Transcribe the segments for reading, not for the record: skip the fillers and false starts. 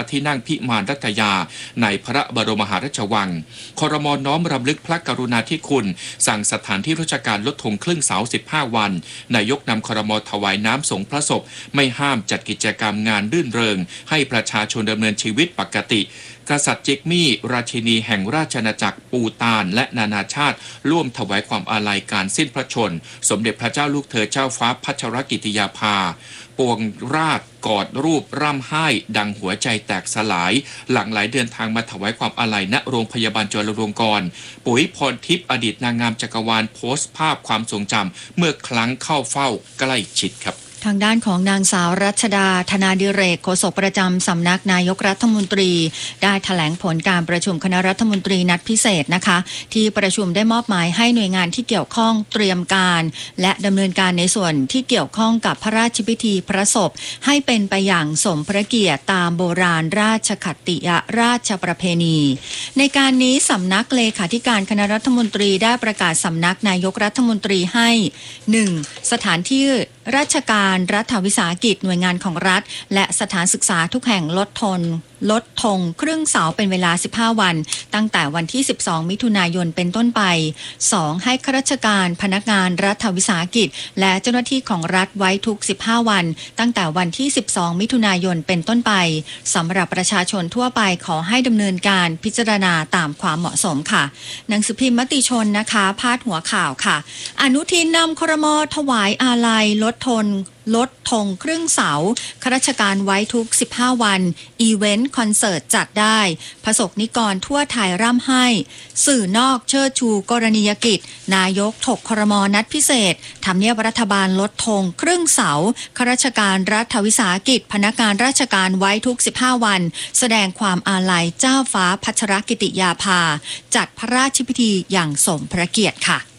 ที่นั่งพิมานรัตยาในพระบรมมหาราชวังครม.น้อมรำลึกพระกรุณาธิคุณสั่งสถานที่ราชการลดธงครึ่งเสา15 วันนายกนำครม.ถวายน้ำสงพระศพไม่ห้ามจัดกิจกรรมงานรื่นเริงให้ประชาชนดำเนินชีวิตปกติกษัตริย์จิกมี่ราชินีแห่งราชอาณาจักรปูตานและนานาชาติร่วมถวายความอาลัยการสิ้นพระชนม์สมเด็จพระเจ้าลูกเธอเจ้าฟ้าพัชรกิติยาภาปวงราชกอดรูปร่ำไห้ดังหัวใจแตกสลายหลั่งไหลเดินทางมาถวายความอาลัยณโรงพยาบาลจุฬาลงกรณ์ปุ๋ยพรทิพย์อดีตนางงามจักรวาลโพสต์ภาพความทรงจำเมื่อครั้งเข้าเฝ้าใกล้ชิดครับทางด้านของนางสาวรัชดาธนาดิเรกโฆษกประจำสำนักนายกรัฐมนตรีได้แถลงผลการประชุมคณะรัฐมนตรีนัดพิเศษนะคะที่ประชุมได้มอบหมายให้หน่วยงานที่เกี่ยวข้องเตรียมการและดำเนินการในส่วนที่เกี่ยวข้องกับพระราชพิธีพระศพให้เป็นไปอย่างสมพระเกียรติตามโบราณราชขัตติยราชประเพณีในการนี้สำนักเลขาธิการคณะรัฐมนตรีได้ประกาศสำนักนายกรัฐมนตรีให้ 1. สถานที่ราชการรัฐวิสาหกิจหน่วยงานของรัฐและสถานศึกษาทุกแห่งลดธงครึ่งเสาเป็นเวลา15 วันตั้งแต่วันที่12 มิถุนายนเป็นต้นไป 2. ให้ข้าราชการพนักงานรัฐวิสาหกิจและเจ้าหน้าที่ของรัฐไว้ทุก15 วันตั้งแต่วันที่12 มิถุนายนเป็นต้นไปสำหรับประชาชนทั่วไปขอให้ดำเนินการพิจารณาตามความเหมาะสมค่ะหนังสือพิมพ์มติชนนะคะพาดหัวข่าวค่ะอนุทินนำครม.ถวายอาลัยลดธงครึ่งเสาข้าราชการไว้ทุก15 วันอีเวนต์คอนเสิร์ตจัดได้ประสบนิกรทั่วไทยร่ำไห้สื่อนอกเชิดชูกรณียกิจนายกถกครม.นัดพิเศษทำเนียบรัฐบาลลดธงครึ่งเสาข้าราชการรัฐวิสาหกิจพนักงานราชการไว้ทุก15 วันแสดงความอาลัยเจ้าฟ้าพัชรกิติยาภาจัดพระราชพิธีอย่างสมพระเกียรติค่ะ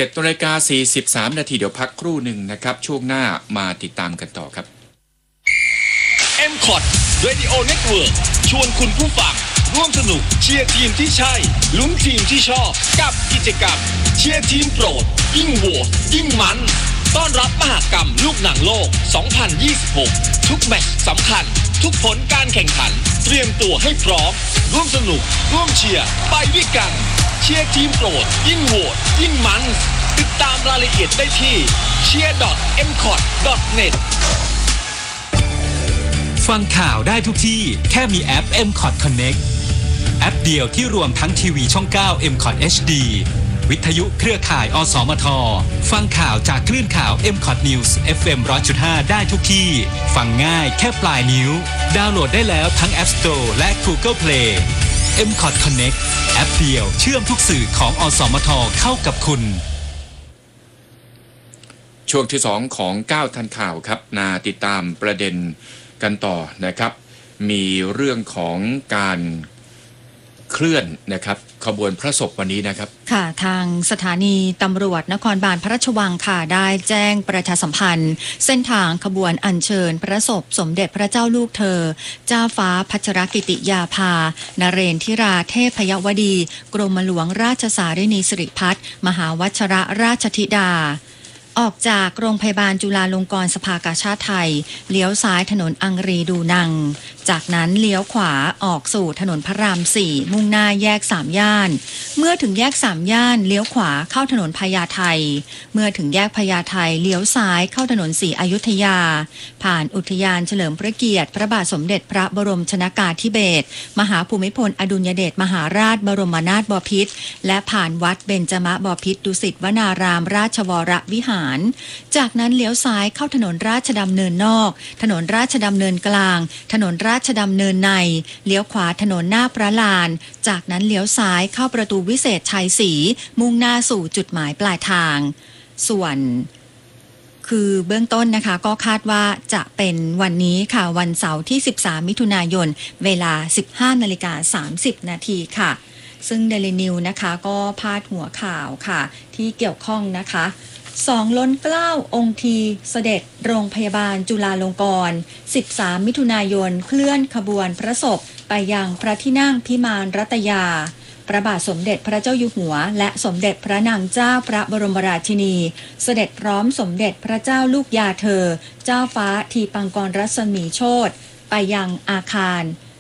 7:43 นาทีเดี๋ยวพักครู่หนึ่งนะครับช่วงหน้ามาติดตามกันต่อครับ MCOT Radio Network ชวนคุณผู้ฟังร่วมสนุกเชียร์ทีมที่ใช่ลุ้นทีมที่ชอบกับกิจกรรมเชียร์ทีมโปรดยิ่งโหวตยิ่งมันต้อนรับมหกรรมลูกหนังโลก 2026 ทุกแมตช์สำคัญทุกผลการแข่งขันเตรียมตัวให้พร้อมร่วมสนุกร่วมเชียร์ไปด้วยกันเชียร์ทีมโปรดยิ่งโหวตยิ่งมันติดตามรายละเอียดได้ที่ cheer.mcot.net ฟังข่าวได้ทุกที่แค่มีแอป MCOT Connect แอปเดียวที่รวมทั้งทีวีช่อง 9 MCOT HD วิทยุเครือข่ายอสมทฟังข่าวจากคลื่นข่าว MCOT News FM 100.5 ได้ทุกที่ฟังง่ายแค่ปลายนิ้วดาวน์โหลดได้แล้วทั้ง App Store และ Google Play MCOT Connect แอปเดียวเชื่อมทุกสื่อของอสมทเข้ากับคุณช่วงที่2ของ9ทันข่าวครับนาติดตามประเด็นกันต่อนะครับมีเรื่องของการเคลื่อนนะครับขบวนพระศพวันนี้นะครับค่ะทางสถานีตำรวจนครบาลพระราชวังค่ะได้แจ้งประชาสัมพันธ์เส้นทางขบวนอัญเชิญพระศพสมเด็จพระเจ้าลูกเธอเจ้าฟ้าพัชรกิติยาภานเรนทิราเทพยวดีกรมหลวงราชสารินีสิริพัฒน์มหาวชิรราชธิดาออกจากโรงพยาบาลจุฬาลงกรณ์สภากาชาดไทยเลี้ยวซ้ายถนนอังรีดูนังจากนั้นเลี้ยวขวาออกสู่ถนนพระราม4มุ่งหน้าแยก3ย่านเมื่อถึงแยก3ย่านเลี้ยวขวาเข้าถนนพญาไทเมื่อถึงแยกพญาไทเลี้ยวซ้ายเข้าถนนศรีอยุธยาผ่านอุทยานเฉลิมพระเกียรติพระบาทสมเด็จพระบรมชนกาธิเบศรมหาภูมิพลอดุลยเดชมหาราชบรมนาถบพิตรและผ่านวัดเบญจมบพิตรดุสิตวนารามราชวรวิหารจากนั้นเลี้ยวซ้ายเข้าถนนราชดำเนินนอกถนนราชดำเนินกลางถนนราชดำเนินในเลี้ยวขวาถนนหน้าพระลานจากนั้นเลี้ยวซ้ายเข้าประตูวิเศษชัยศรีมุ่งหน้าสู่จุดหมายปลายทางส่วนคือเบื้องต้นนะคะก็คาดว่าจะเป็นวันนี้ค่ะวันเสาร์ที่13มิถุนายนเวลา 15:30 นาทีค่ะซึ่ง Daily News นะคะก็พาดหัวข่าวค่ะที่เกี่ยวข้องนะคะ2 ล้นเกล้าองค์ทีเสด็จโรงพยาบาลจุฬาลงกรณ์13 มิถุนายนเคลื่อนขบวนพระศพไปยังพระที่นั่งพิมานรัตยาพระบาทสมเด็จพระเจ้าอยู่หัวและสมเด็จพระนางเจ้าพระบรมราชินีเสด็จพร้อมสมเด็จพระเจ้าลูกยาเธอเจ้าฟ้าทีปังกรรัศมีโชติไปยังอาคาร